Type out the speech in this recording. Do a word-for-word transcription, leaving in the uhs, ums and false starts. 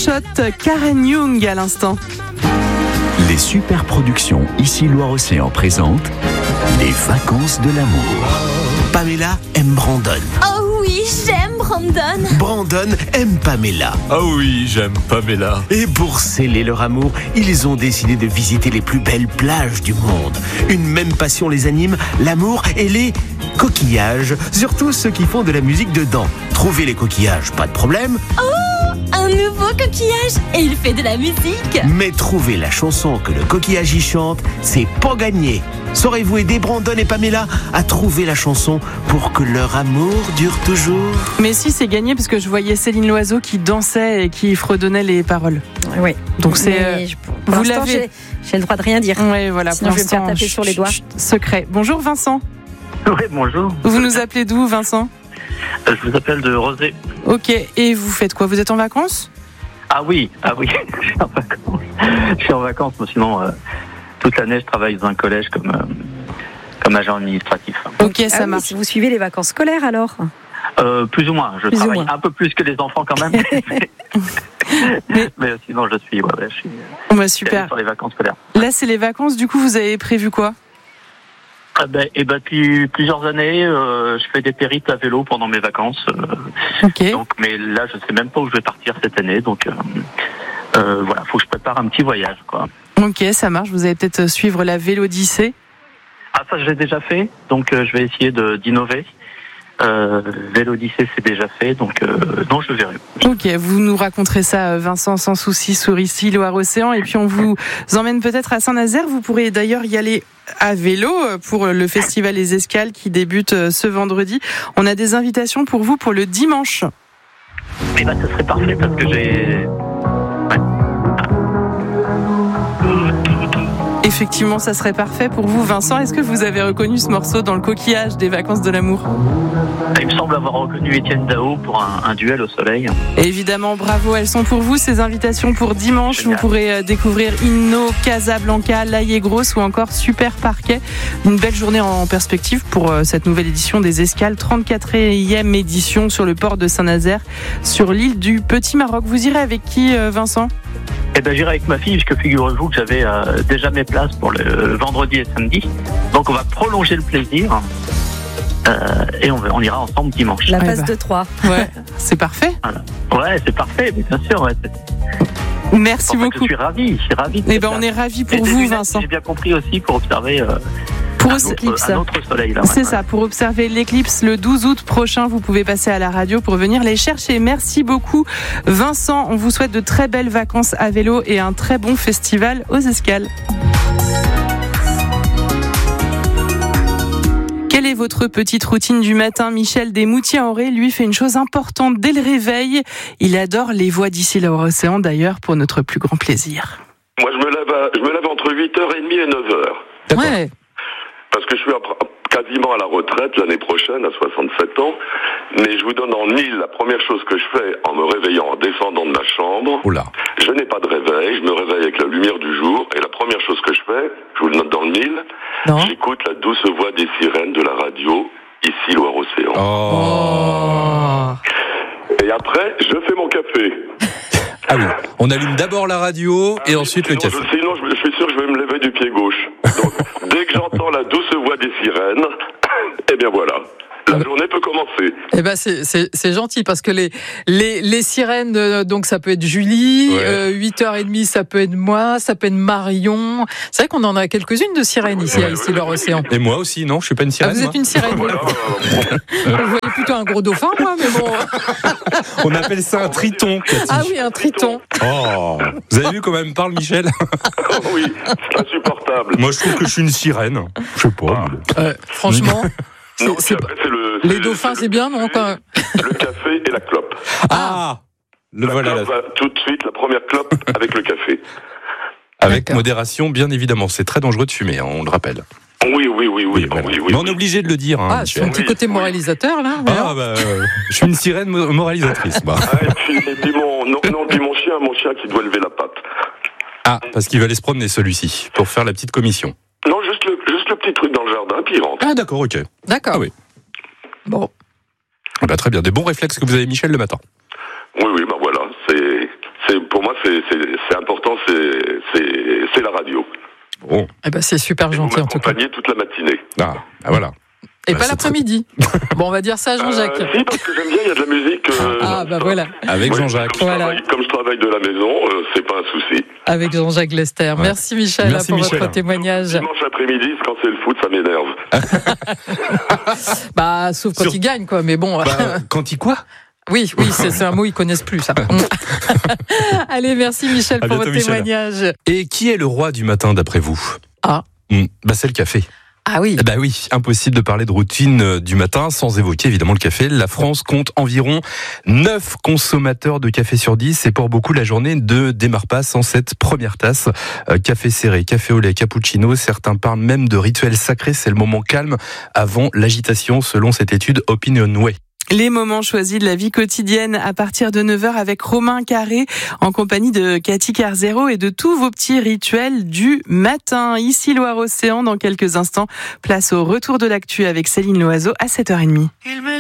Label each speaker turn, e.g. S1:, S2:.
S1: Shot, Karen Young à l'instant.
S2: Les super productions Ici Loire-Océan présentent les vacances de l'amour.
S3: Pamela aime Brandon.
S4: Oh oui, j'aime Brandon.
S3: Brandon aime Pamela.
S5: Oh oui, j'aime Pamela.
S3: Et pour sceller leur amour, ils ont décidé de visiter les plus belles plages du monde. Une même passion les anime, l'amour et les coquillages. Surtout ceux qui font de la musique dedans. Trouver les coquillages, pas de problème.
S4: Oh, un nouveau coquillage. Et il fait de la musique.
S3: Mais trouver la chanson que le coquillage y chante, c'est pas gagné. Saurez-vous aider Brandon et Pamela à trouver la chanson pour que leur amour dure toujours?
S1: Mais si, c'est gagné parce que je voyais Céline Loiseau qui dansait et qui fredonnait les paroles.
S6: Oui.
S1: Donc c'est.
S6: Mais je- pour
S1: vous
S6: l'instant,
S1: l'avez.
S6: j'ai, j'ai le droit de rien dire.
S1: Oui, voilà.
S6: Sinon,
S1: pour
S6: je vais me faire
S1: l'instant,
S6: taper sur les doigts.
S1: chut, chut, secret. Bonjour Vincent.
S7: Oui, bonjour.
S1: Vous nous appelez d'où, Vincent?
S7: Euh, Je vous appelle de Rosé.
S1: Ok. Et vous faites quoi? Vous êtes en vacances?
S7: Ah oui, ah oui, je suis en vacances. Je suis en vacances, mais sinon, euh, toute l'année, je travaille dans un collège comme, euh, comme agent administratif.
S1: Ok, ça
S6: Ah oui,
S1: marche.
S6: si vous suivez les vacances scolaires alors.
S7: Euh, plus ou moins, je
S6: Plus ou
S7: travaille
S6: moins.
S7: un peu plus que les enfants quand même. mais, mais sinon, je suis, ouais, ouais, je suis euh,
S1: Bah, super.
S7: sur les vacances scolaires.
S1: Là, c'est les vacances. Du coup, vous avez prévu quoi?
S7: Ah ben, et ben, depuis plusieurs années, euh, je fais des périples à vélo pendant mes vacances. euh,
S1: Ok.
S7: donc, mais là, je sais même pas où je vais partir cette année. Donc, euh, euh, voilà, faut que je prépare un petit voyage, quoi.
S1: Ok, ça marche. Vous allez peut-être suivre la Vélodyssée.
S7: Ah, ça, je l'ai déjà fait, donc euh, je vais essayer de, d'innover. Euh, Vélodyssée, c'est déjà fait, donc euh, non, je verrai.
S1: Ok, vous nous raconterez ça, Vincent, sans souci, sur Ici Loire-Océan. Et puis, on vous emmène peut-être à Saint-Nazaire. Vous pourrez d'ailleurs y aller à vélo pour le festival Les Escales qui débute ce vendredi. On a des invitations pour vous pour le dimanche.
S7: Eh ben, ce serait parfait parce que j'ai...
S1: Effectivement, ça serait parfait pour vous. Vincent, est-ce que vous avez reconnu ce morceau dans le coquillage des vacances de l'amour?
S7: Il me semble avoir reconnu Étienne Dao pour un, un duel au soleil.
S1: Et évidemment, bravo, elles sont pour vous, ces invitations pour dimanche.
S7: Génial.
S1: Vous pourrez euh, découvrir Inno, Casablanca, L'Aille Grosse ou encore Super Parquet. Une belle journée en perspective pour euh, cette nouvelle édition des Escales, trente-quatrième édition sur le port de Saint-Nazaire, sur l'île du Petit Maroc. Vous irez avec qui, euh, Vincent?
S7: Eh ben, j'irai avec ma fille, puisque figurez-vous que j'avais euh, déjà mes places pour le vendredi et samedi. Donc, on va prolonger le plaisir. Euh, et on, va- on ira ensemble dimanche.
S6: La
S1: Ouais,
S6: passe
S1: bah.
S6: de trois.
S1: Ouais, c'est parfait.
S7: Voilà. Ouais, c'est parfait, mais bien sûr. Ouais, c'est...
S1: Merci
S7: en fait,
S1: beaucoup.
S7: je suis ravi, je suis ravi. de
S1: Eh
S7: cette
S1: ben, on
S7: place.
S1: est ravis
S7: Et
S1: pour
S7: des
S1: vous,
S7: lunettes,
S1: Vincent.
S7: J'ai bien compris aussi pour observer euh,
S1: Pour
S7: un,
S1: os-
S7: autre, un autre soleil. Là,
S1: C'est
S7: ouais.
S1: ça, pour observer l'éclipse le douze août prochain, vous pouvez passer à la radio pour venir les chercher. Merci beaucoup Vincent, on vous souhaite de très belles vacances à vélo et un très bon festival aux Escales. Quelle est votre petite routine du matin? Michel Desmoutiers-Auré, lui, fait une chose importante dès le réveil. Il adore les voix d'Ici Loire-Océan, d'ailleurs, pour notre plus grand plaisir.
S8: Moi, je me lève, à- je me lève entre huit heures trente et neuf heures.
S1: Ouais.
S8: Parce que je suis à- quasiment à la retraite l'année prochaine, à soixante-sept ans. Mais je vous donne en mille, la première chose que je fais en me réveillant, en descendant de ma chambre,
S5: Oula.
S8: je n'ai pas de réveil, je me réveille avec la lumière du jour. Et la première chose que je fais, je vous le note dans le mille,
S1: Non.
S8: j'écoute la douce voix des sirènes de la radio, Ici Loire-Océan.
S5: Oh.
S8: Et après, je fais mon café.
S5: Ah oui. On allume d'abord la radio et
S8: Ah oui,
S5: ensuite le
S8: sinon,
S5: café.
S8: je- Sinon, je, je suis sûr que je vais me lever du pied gauche. Donc, dès que j'entends la douce voix des sirènes, eh bien voilà, la journée peut commencer.
S9: Eh ben c'est, c'est, c'est gentil parce que les, les, les sirènes, euh, donc ça peut être Julie,
S5: Ouais.
S9: euh, huit heures trente ça peut être moi, ça peut être Marion. C'est vrai qu'on en a quelques-unes de sirènes ici,
S8: Ouais,
S9: à
S8: ouais,
S9: Ici
S8: ouais.
S9: L'Océan.
S5: Et moi aussi, non, je suis pas une
S9: Ah,
S5: sirène.
S9: vous êtes
S5: moi.
S9: une sirène.
S8: Voilà, euh, bon.
S9: Je voyais plutôt un gros dauphin, moi, mais bon.
S5: On appelle ça un triton, Cathy.
S9: Ah oui, un triton.
S5: Oh. Vous avez vu comment elle me parle, Michel?
S8: Oui, c'est insupportable.
S5: Moi, je trouve que je suis une sirène. Je sais pas.
S9: Euh, franchement, c'est,
S8: Non,
S9: c'est
S8: après, c'est le,
S9: les
S8: c'est-
S9: dauphins, c'est
S8: le
S9: bien, non,
S8: café,
S9: quand même.
S8: Le café et la clope.
S5: Ah, le
S8: La
S5: voilà.
S8: clope
S5: là.
S8: va tout de suite, la première clope avec le café.
S5: Avec
S9: D'accord.
S5: modération, bien évidemment. C'est très dangereux de fumer, hein, on le rappelle.
S8: Oui, oui, oui, oui, oui,
S5: voilà.
S8: oui, oui.
S5: Mais on est obligé de le dire, hein,
S9: Ah,
S5: Michel.
S9: son petit
S8: Oui,
S9: côté
S8: oui.
S9: moralisateur, là.
S5: Ah, bah, euh, je suis une sirène mo- moralisatrice. Bah.
S8: Ah, et puis, et puis mon, non, non, puis mon chien, mon chien qui doit lever la patte.
S5: Ah, parce qu'il va aller se promener, celui-ci, pour faire la petite commission.
S8: Non, juste le, juste le petit truc dans le jardin, puis il rentre.
S5: Ah, d'accord, ok.
S9: D'accord.
S5: Ah oui.
S9: Bon.
S5: Ah bah, très bien. Des bons réflexes que vous avez, Michel, le matin.
S8: Oui, oui, ben voilà, c'est, c'est pour pour moi, c'est, c'est, c'est important, c'est, c'est, c'est la radio.
S5: Bon.
S9: Eh ben, c'est super
S8: Et
S9: gentil
S8: vous
S9: en tout cas.
S8: m'accompagnez toute la matinée.
S5: Ah, ah, voilà.
S9: Et
S5: Bah,
S9: pas
S5: c'est
S9: l'après-midi. Bon, on va dire ça à Jean-Jacques.
S8: Euh, si, parce que j'aime bien, il y a de la musique. Euh,
S9: Ah, bah voilà.
S5: Avec
S8: oui,
S5: Jean-Jacques.
S8: Comme, je
S9: Voilà.
S8: travaille- comme je travaille de la maison, euh, c'est pas un souci.
S9: Avec Jean-Jacques Lester.
S5: Ouais.
S9: Merci Michel
S5: Merci,
S9: pour
S5: Michel.
S9: votre témoignage.
S8: Dimanche après-midi, quand c'est le foot, ça m'énerve.
S9: Bah, sauf quand
S5: Sur-
S9: il gagne, quoi. Mais bon.
S5: Bah, quand il quoi?
S9: Oui, oui, c'est, c'est un mot ils connaissent plus, ça. Allez, merci Michel
S5: À
S9: pour
S5: bientôt,
S9: votre
S5: Michel.
S9: témoignage.
S5: Et qui est le roi du matin d'après vous?
S9: Ah.
S5: Hmm, bah c'est le café.
S9: Ah oui.
S5: Bah oui, impossible de parler de routine euh, du matin sans évoquer évidemment le café. La France compte environ neuf consommateurs de café sur dix et pour beaucoup la journée ne démarre pas sans cette première tasse. Euh, café serré, café au lait, cappuccino, certains parlent même de rituel sacré, c'est le moment calme avant l'agitation selon cette étude Opinionway.
S1: Les moments choisis de la vie quotidienne à partir de neuf heures avec Romain Carré en compagnie de Cathy Carzero et de tous vos petits rituels du matin. Ici Loire-Océan dans quelques instants. Place au retour de l'actu avec Céline Loiseau à sept heures trente.